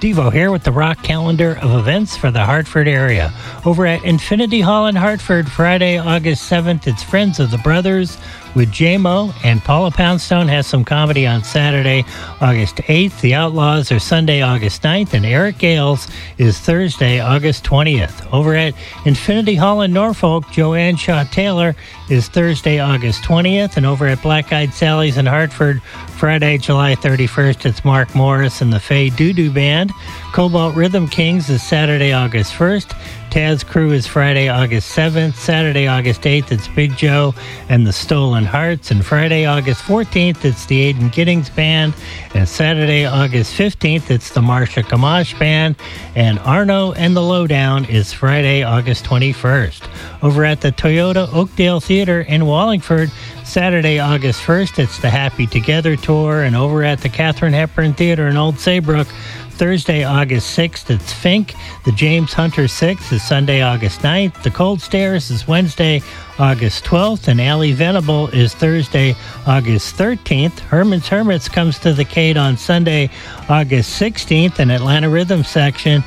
Devo here with the rock calendar of events for the Hartford area. Over at Infinity Hall in Hartford, Friday, August 7th, it's Friends of the Brothers with J-Mo, and Paula Poundstone has some comedy on Saturday, August 8th. The Outlaws are Sunday, August 9th, and Eric Gales is Thursday, August 20th. Over at Infinity Hall in Norfolk, Joanne Shaw Taylor is Thursday, August 20th, and over at Black Eyed Sally's in Hartford, Friday, July 31st, it's Mark Morris and the Faye Doo-Doo Band. Cobalt Rhythm Kings is Saturday, August 1st. Taz Crew is Friday, August 7th. Saturday, August 8th, it's Big Joe and the Stolen Hearts. And Friday, August 14th, it's the Aidan Giddings Band. And Saturday, August 15th, it's the Marsha Kamash Band. And Arno and the Lowdown is Friday, August 21st. Over at the Toyota Oakdale Theater in Wallingford, Saturday, August 1st, it's the Happy Together Tour. And over at the Katharine Hepburn Theater in Old Saybrook, Thursday, August 6th, it's Fink. The James Hunter 6th is Sunday, August 9th. The Cold Stairs is Wednesday, August 12th. And Alley Venable is Thursday, August 13th. Herman's Hermits comes to the Cade on Sunday, August 16th. And Atlanta Rhythm Section